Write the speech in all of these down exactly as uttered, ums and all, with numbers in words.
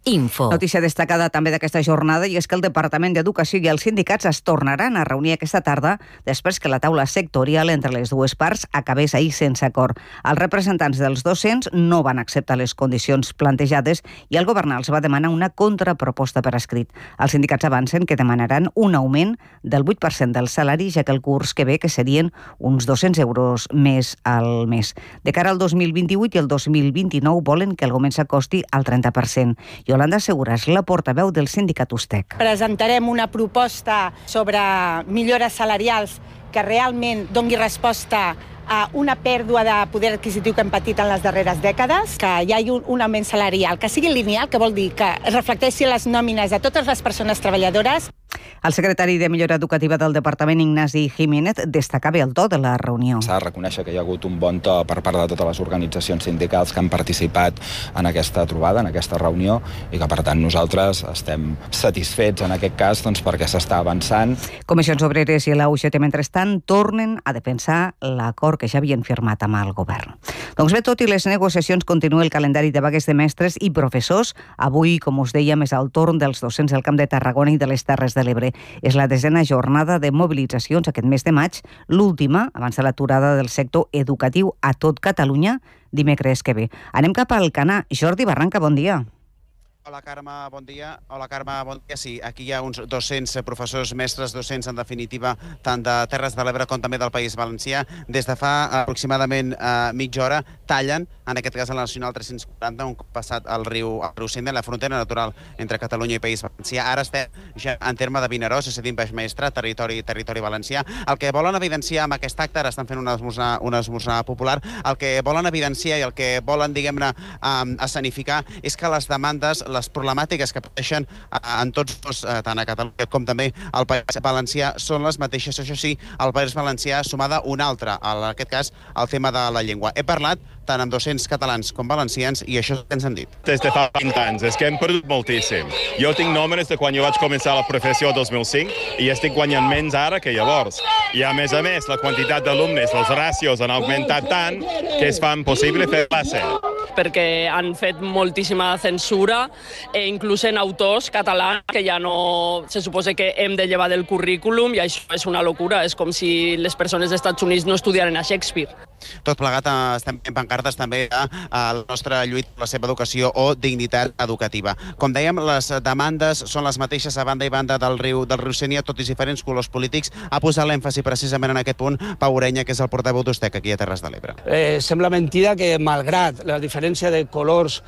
Info. Notícia destacada també d'aquesta jornada i és que el Departament d'Educació i els sindicats es tornaran a reunir aquesta tarda després que la taula sectorial entre les dues parts acabés ahir sense acord. Els representants dels docents no van acceptar les condicions plantejades i el govern els va demanar una contraproposta per escrit. Els sindicats avancen que demanaran un augment del vuit per cent del salari, ja que el curs que ve que serien uns dos-cents euros més al mes. De cara al dos mil vint-i-vuit i el dos mil vint-i-nou volen que el augment s'acosti al trenta per cent. Yolanda Segura és la portaveu del sindicat Ustec. Presentarem una proposta sobre millores salarials que realment doni resposta a una pèrdua de poder adquisitiu que hem patit en les darreres dècades, que hi hagi un, un augment salarial, que sigui lineal, que vol dir que es reflecteixi les nòmines de totes les persones treballadores. El secretari de Millora Educativa del Departament, Ignasi Jiménez, destacava el to de la reunió. S'ha de reconèixer que hi ha hagut un bon to per part de totes les organitzacions sindicals que han participat en aquesta trobada, en aquesta reunió, i que, per tant, nosaltres estem satisfets en aquest cas doncs, perquè s'està avançant. Comissions Obreres i la U G T, mentrestant, tornen a defensar l'acord que ja havien firmat amb el govern. Doncs bé, tot i les negociacions, continua el calendari de vagues de mestres i professors. Avui, com us dèiem, és el torn dels docents del Camp de Tarragona i de les Terres de l'Ebre. És la desena jornada de mobilitzacions aquest mes de maig, l'última abans de l'aturada del sector educatiu a tot Catalunya dimecres que ve. Anem cap al Canà. Jordi Barranca, bon dia. Hola, Carme, bon dia. Hola, Carme, bon dia. Sí, aquí hi ha uns dos-cents professors, mestres, docents, en definitiva, tant de Terres de l'Ebre com també del País Valencià. Des de fa aproximadament uh, mitja hora tallen, en aquest cas a la Nacional tres-cents quaranta, un cop passat el riu, el riu Senda, la frontera natural entre Catalunya i País Valencià. Ara estem ja en terme de Vinaròs, és a dir, Baix Maestre, territori, territori valencià. El que volen evidenciar amb aquest acte, ara estan fent un esmorzar, un esmorzar popular, el que volen evidenciar i el que volen, diguem-ne, um, escenificar és que les demandes, les problemàtiques que pateixen en tots dos, tant a Catalunya com també al País Valencià, són les mateixes. Això sí, al País Valencià sumada una altra, en aquest cas el tema de la llengua. He parlat tant amb docents catalans com valencians i això ens han dit. Des de fa vint anys, és que hem perdut moltíssim. Jo tinc nòmines de quan jo vaig començar la professió el dos mil cinc i estic guanyant menys ara que llavors. I a més a més, la quantitat d'alumnes, els ràcios han augmentat tant que es fa impossible fer classe. Perquè han fet moltíssima censura, e inclús en autors catalans que ja no se suposa que hem de llevar del currículum, i això és una locura. És com si les persones dels Estats Units no estudiaren a Shakespeare. Tot plegat estem en pancartes també a la nostra lluita per la seva educació o dignitat educativa. Com dèiem, les demandes són les mateixes a banda i banda del riu del riu Sénia, tot i diferents colors polítics. Ha posat l'èmfasi precisament en aquest punt Pau Orenya, que és el portaveu d'Ustec aquí a Terres de l'Ebre. Eh, sembla mentida que, malgrat la diferència de colors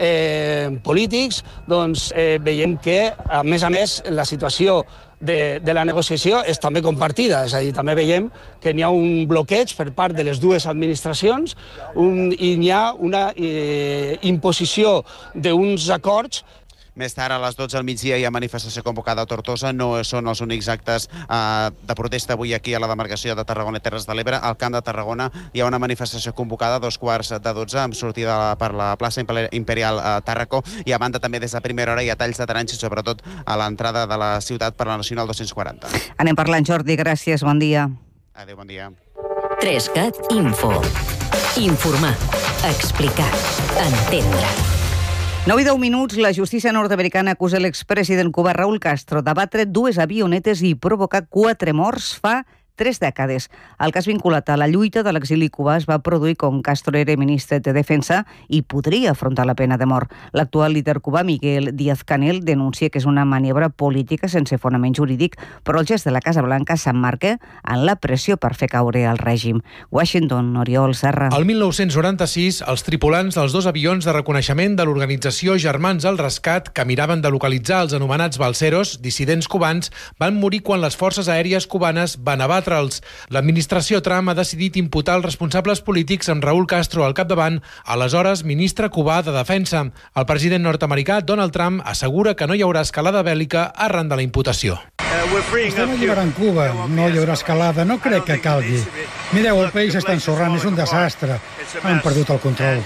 eh, polítics, doncs eh, veiem que, a més a més, la situació de, de la negociació és també compartida. És a dir, també veiem que n'hi ha un bloqueig per part de les dues administracions un, i n'hi ha una eh, imposició d'uns acords. Més tard, a les dotze del migdia, hi ha manifestació convocada a Tortosa. No són els únics actes eh, de protesta avui aquí a la demarcació de Tarragona i Terres de l'Ebre. Al Camp de Tarragona hi ha una manifestació convocada a dos quarts de dotze, amb sortida per la plaça Imperial a Tàrraco, i a banda també des de primera hora hi ha talls de taronges, sobretot a l'entrada de la ciutat per la Nacional dos-cents quaranta. Anem parlant, Jordi, gràcies, bon dia. Adéu, bon dia. Trescat Info. Informar, explicar, entendre. nou i deu minuts, la justícia nord-americana acusa l'expresident cubà Raúl Castro d'abatre dues avionetes i provocar quatre morts fa tres dècades. El cas vinculat a la lluita de l'exili cubà es va produir quan Castro era ministre de Defensa i podria afrontar la pena de mort. L'actual líder cubà, Miguel Díaz-Canel, denuncia que és una maniobra política sense fonament jurídic, però el gest de la Casa Blanca s'emmarca en la pressió per fer caure el règim. Washington, Oriol Serra. El mil nou-cents noranta-sis, els tripulants dels dos avions de reconeixement de l'organització Germans al Rescat, que miraven de localitzar els anomenats balseros, dissidents cubans, van morir quan les forces aèries cubanes van abatre'ls. L'administració Trump ha decidit imputar els responsables polítics amb Raúl Castro al capdavant, aleshores ministre cubà de Defensa. El president nord-americà Donald Trump assegura que no hi haurà escalada bèl·lica arran de la imputació. Estem alliberant Cuba, no hi haurà escalada, no crec que calgui. Mireu, el país està ensorrant, és un desastre. Han perdut el control.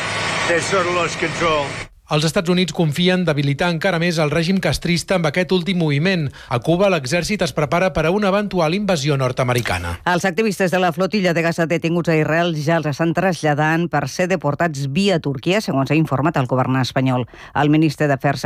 Els Estats Units confien debilitar encara més el règim castrista amb aquest últim moviment. A Cuba, l'exèrcit es prepara per a una eventual invasió nord-americana. Els activistes de la flotilla de Gaza detinguts a Israel ja els estan traslladant per ser deportats via Turquia, segons ha informat el govern espanyol. El ministre d'Afers